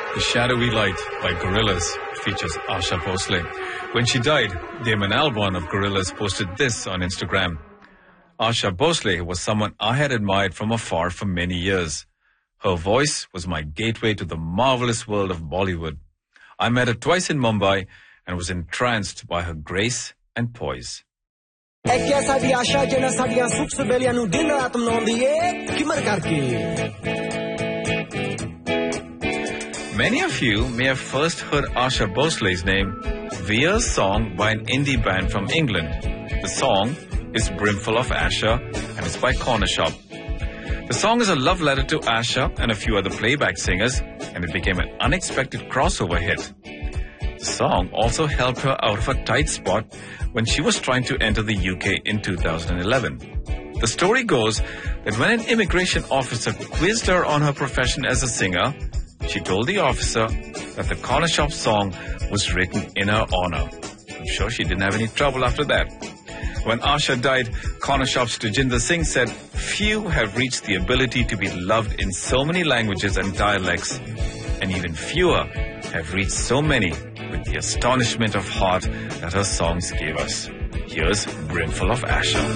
The Shadowy Light by Gorillaz features Asha Bhosle. When she died, Damon Albarn of Gorillaz posted this on Instagram. Asha Bhosle was someone I had admired from afar for many years. Her voice was my gateway to the marvelous world of Bollywood. I met her twice in Mumbai and was entranced by her grace and poise. Many of you may have first heard Asha Bhosle's name via a song by an indie band from England. The song is Brimful of Asha and it's by Corner Shop. The song is a love letter to Asha and a few other playback singers, and it became an unexpected crossover hit. The song also helped her out of a tight spot when she was trying to enter the UK in 2011. The story goes that when an immigration officer quizzed her on her profession as a singer, she told the officer that the Corner Shop song was written in her honor. I'm sure she didn't have any trouble after that. When Asha died, Corner Shop's Tejinder Singh said, "Few have reached the ability to be loved in so many languages and dialects, and even fewer have reached so many with the astonishment of heart that her songs gave us." Here's Brimful of Asha.